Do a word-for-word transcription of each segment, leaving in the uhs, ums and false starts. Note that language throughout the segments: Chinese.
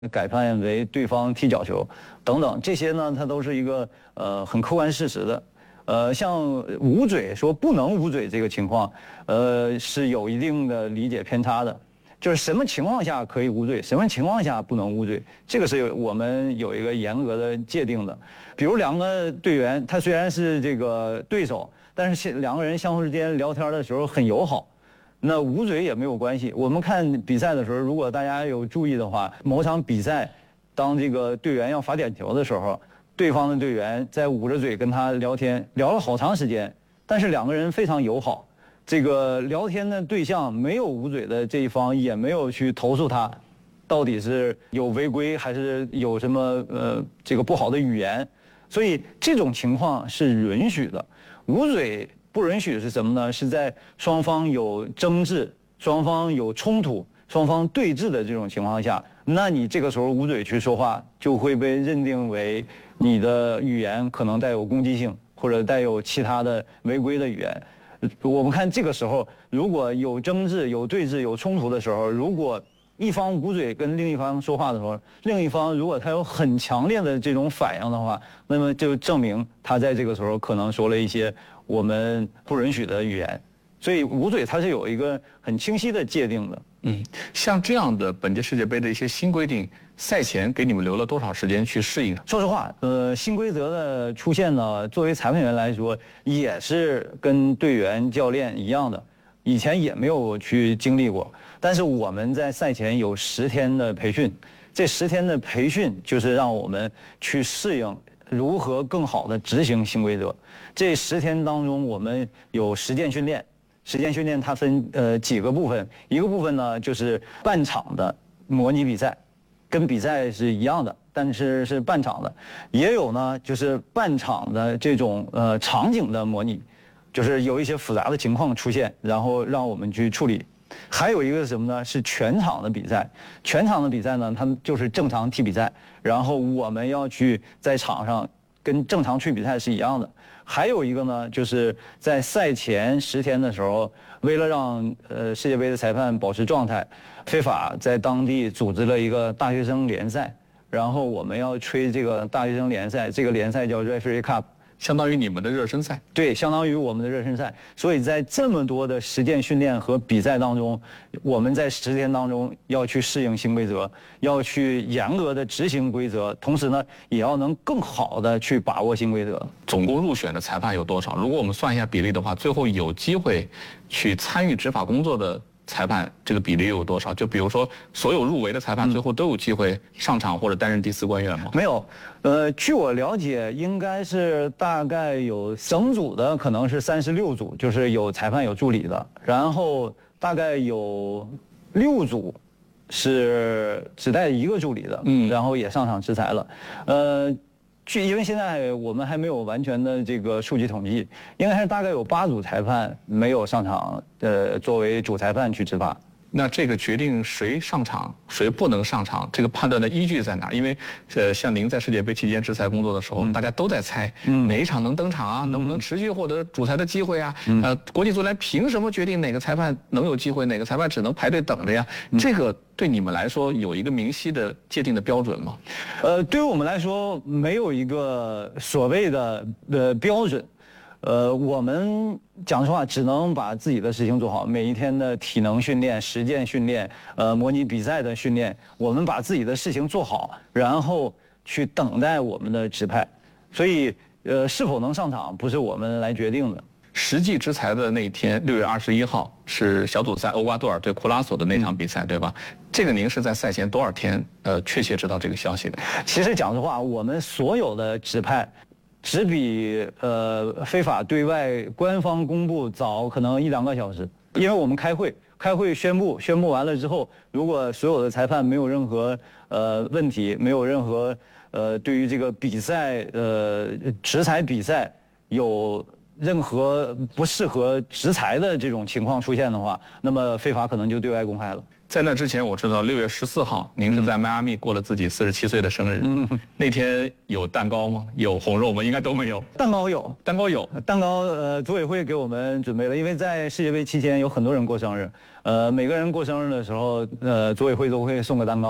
改判为对方踢角球，等等，这些呢，它都是一个呃很客观事实的。呃，像捂嘴说不能捂嘴这个情况，呃，是有一定的理解偏差的。就是什么情况下可以捂嘴，什么情况下不能捂嘴，这个是有我们有一个严格的界定的。比如两个队员，他虽然是这个对手，但是两个人相互之间聊天的时候很友好，那捂嘴也没有关系。我们看比赛的时候，如果大家有注意的话，某场比赛，当这个队员要罚点球的时候，对方的队员在捂着嘴跟他聊天，聊了好长时间，但是两个人非常友好。这个聊天的对象没有捂嘴的这一方也没有去投诉他，到底是有违规还是有什么呃这个不好的语言，所以这种情况是允许的。捂嘴不允许是什么呢？是在双方有争执、双方有冲突、双方对峙的这种情况下，那你这个时候捂嘴去说话，就会被认定为你的语言可能带有攻击性，或者带有其他的违规的语言。我们看这个时候，如果有争执、有对峙、有冲突的时候，如果一方捂嘴跟另一方说话的时候，另一方如果他有很强烈的这种反应的话，那么就证明他在这个时候可能说了一些我们不允许的语言。所以捂嘴它是有一个很清晰的界定的。 嗯，像这样的本届世界杯的一些新规定，赛前给你们留了多少时间去适应？ 说实话，呃，新规则的出现呢，作为裁判员来说，也是跟队员、教练一样的，以前也没有去经历过。但是我们在赛前有十天的培训，这十天的培训就是让我们去适应如何更好的执行新规则。这十天当中，我们有实践训练。实践训练它分呃几个部分，一个部分呢就是半场的模拟比赛，跟比赛是一样的，但是是半场的，也有呢就是半场的这种呃场景的模拟，就是有一些复杂的情况出现，然后让我们去处理。还有一个是什么呢？是全场的比赛，全场的比赛呢，它就是正常踢比赛，然后我们要去在场上跟正常去比赛是一样的。还有一个呢，就是在赛前十天的时候，为了让呃世界杯的裁判保持状态，非法在当地组织了一个大学生联赛，然后我们要吹这个大学生联赛，这个联赛叫 Referee Cup。 相当于你们的热身赛。 对，相当于我们的热身赛。所以在这么多的实践训练和比赛当中，我们在十天当中要去适应新规则，要去严格的执行规则，同时呢，也要能更好的去把握新规则。 总共入选的裁判有多少？如果我们算一下比例的话，最后有机会去参与执法工作的裁判这个比例有多少？就比如说，所有入围的裁判最后都有机会上场或者担任第四官员吗？ 没有，呃，据我了解，应该是大概有整组的可能是三十六组，就是有裁判有助理的，然后大概有六组是只带一个助理的，嗯，然后也上场执裁了，呃。据，因为现在我们还没有完全的这个数据统计，应该是大概有八组裁判没有上场，呃，作为主裁判去执法。 那这个决定谁上场，谁不能上场，这个判断的依据在哪？因为，呃，像您在世界杯期间执裁工作的时候，嗯、大家都在猜，嗯、哪一场能登场啊，嗯、能不能持续获得主裁的机会啊？嗯、呃，国际足联凭什么决定哪个裁判能有机会，哪个裁判只能排队等着呀？嗯、这个对你们来说有一个明晰的界定的标准吗？ 呃，对于我们来说，没有一个所谓的呃标准。呃，我们讲实话，只能把自己的事情做好。每一天的体能训练、实践训练、呃，模拟比赛的训练，我们把自己的事情做好，然后去等待我们的指派。所以，呃，是否能上场不是我们来决定的。 实际执裁的那一天，六月二十一号是小组赛厄瓜多尔对库拉索的那场比赛，嗯、对吧？这个您是在赛前多少天，呃，确切知道这个消息的？ 其实讲实话，我们所有的指派。只比呃非法对外官方公布早可能一两个小时，因为我们开会，开会宣布，宣布完了之后，如果所有的裁判没有任何呃问题，没有任何呃对于这个比赛呃执裁比赛有任何不适合执裁的这种情况出现的话，那么非法可能就对外公开了。 在那之前，我知道六月十四号，您是在迈阿密过了自己四十七岁的生日。嗯，那天有蛋糕吗？有红肉吗？应该都没有。 蛋糕有， 蛋糕有， 蛋糕呃，组委会给我们准备了，因为在世界杯期间有很多人过生日，呃，每个人过生日的时候，呃，组委会都会送个蛋糕，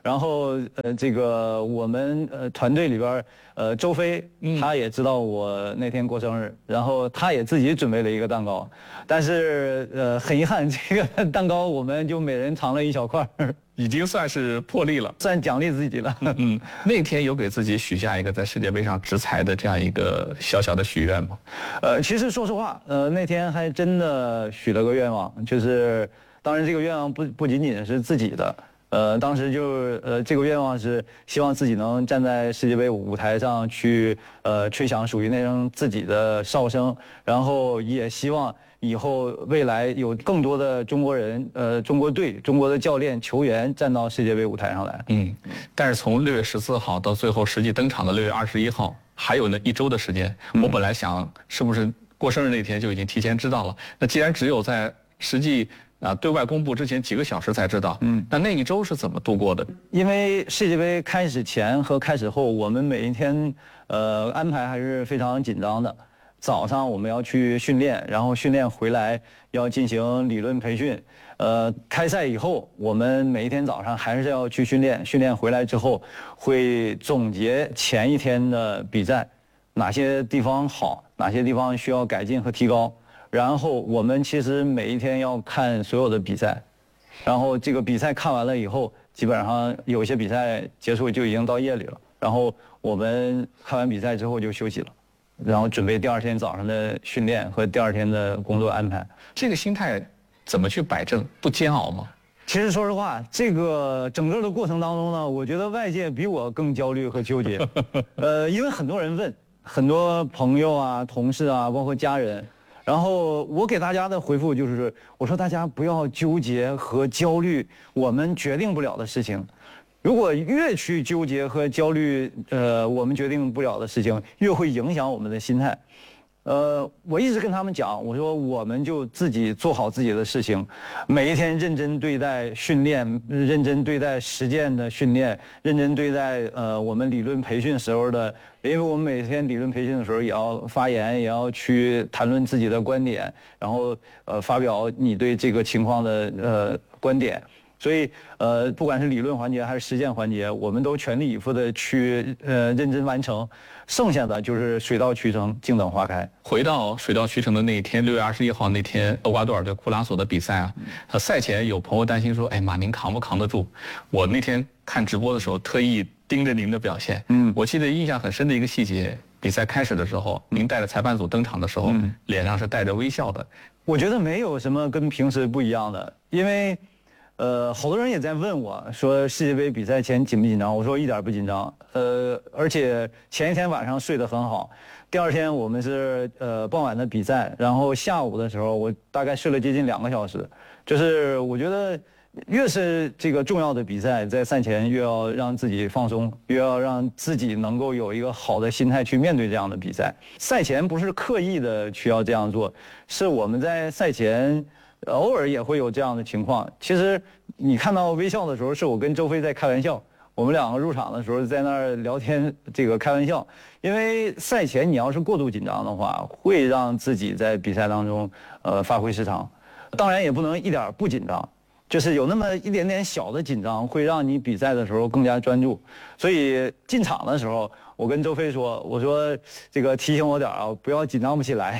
然后呃，这个我们呃团队里边呃周飞，他也知道我那天过生日，然后他也自己准备了一个蛋糕，但是呃很遗憾，这个蛋糕我们就每人尝了一小块， 已经算是破例了， 算奖励自己了。 嗯，那天有给自己许下一个在世界杯上执裁的这样一个小小的许愿吗？ 呃，其实说实话，呃那天还真的许了个愿望，就是当然这个愿望不不仅仅是自己的。呃，当时就是呃，这个愿望是希望自己能站在世界杯舞台上去呃吹响属于那声自己的哨声，然后也希望以后未来有更多的中国人，呃，中国队、中国的教练、球员站到世界杯舞台上来。 嗯，但是从六月十四号到最后实际登场的六月二十一号，还有那一周的时间，我本来想是不是过生日那天就已经提前知道了？那既然只有在实际啊，对外公布之前几个小时才知道。嗯，那那一周是怎么度过的？ 因为世界杯开始前和开始后，我们每一天呃安排还是非常紧张的。早上我们要去训练，然后训练回来要进行理论培训。呃，开赛以后，我们每一天早上还是要去训练，训练回来之后会总结前一天的比赛，哪些地方好，哪些地方需要改进和提高。然后我们其实每一天要看所有的比赛，然后这个比赛看完了以后，基本上有些比赛结束就已经到夜里了。然后我们看完比赛之后就休息了，然后准备第二天早上的训练和第二天的工作安排。 这个心态怎么去摆正？不煎熬吗？ 其实说实话，这个整个的过程当中呢，我觉得外界比我更焦虑和纠结。呃，因为很多人问，很多朋友啊、同事啊，包括家人。然后我给大家的回复就是，我说大家不要纠结和焦虑我们决定不了的事情，如果越去纠结和焦虑，呃，我们决定不了的事情，越会影响我们的心态。呃，我一直跟他们讲，我说我们就自己做好自己的事情，每一天认真对待训练，认真对待实践的训练，认真对待呃我们理论培训时候的，因为我们每天理论培训的时候也要发言，也要去谈论自己的观点，然后呃发表你对这个情况的呃观点。所以，呃，不管是理论环节还是实践环节，我们都全力以赴的去呃认真完成，剩下的就是水到渠成，静等花开。 回到水到渠成的那一天，六月二十一号那天，厄瓜多尔对库拉索的比赛啊，呃，赛前有朋友担心说，哎，马宁扛不扛得住？我那天看直播的时候，特意盯着您的表现。嗯，我记得印象很深的一个细节，比赛开始的时候，您带着裁判组登场的时候，嗯、脸上是带着微笑的。 我觉得没有什么跟平时不一样的，因为。呃，好多人也在问我说世界杯比赛前紧不紧张？我说一点不紧张。呃，而且前一天晚上睡得很好，第二天我们是呃傍晚的比赛，然后下午的时候我大概睡了接近两个小时。就是我觉得越是这个重要的比赛，在赛前越要让自己放松，越要让自己能够有一个好的心态去面对这样的比赛。赛前不是刻意的需要这样做，是我们在赛前。偶尔也会有这样的情况。其实你看到微笑的时候，是我跟周飞在开玩笑。我们两个入场的时候在那儿聊天，这个开玩笑。因为赛前你要是过度紧张的话，会让自己在比赛当中呃发挥失常。当然也不能一点不紧张，就是有那么一点点小的紧张，会让你比赛的时候更加专注。所以进场的时候，我跟周飞说：“我说这个提醒我点啊，不要紧张不起来。”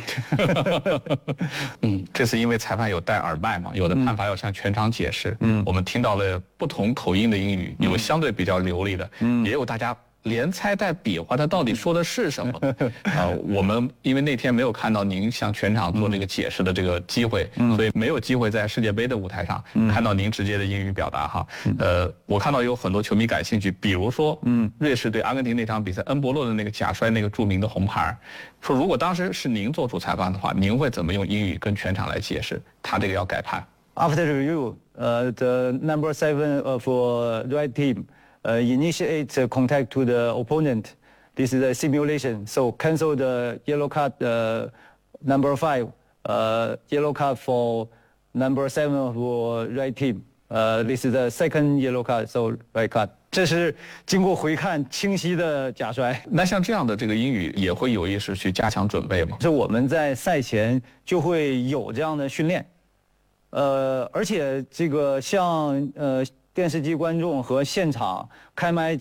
嗯，这是因为裁判有戴耳麦嘛，有的判罚要向全场解释。嗯，我们听到了不同口音的英语，有相对比较流利的，嗯，也有大家连猜带比划，他到底说的是什么？啊，我们因为那天没有看到您向全场做这个解释的这个机会，嗯，所以没有机会在世界杯的舞台上看到您直接的英语表达哈。呃，我看到有很多球迷感兴趣，比如说，嗯，瑞士对阿根廷那场比赛，恩博洛的那个假摔那个著名的红牌，说如果当时是您做主裁判的话，您会怎么用英语跟全场来解释他这个要改判 ？After review, uh, the number seven of right team. Uh, initiate uh, contact to the opponent. This is a simulation. So cancel the yellow card uh, number five. Uh, yellow card for number seven of right team. Uh, this is the second yellow card. So right card. 这是经过回看清晰的假摔。 那像这样的这个英语也会有意识去加强准备吗？ 是我们在赛前就会有这样的训练。呃，而且这个像呃电视机观众和现场开麦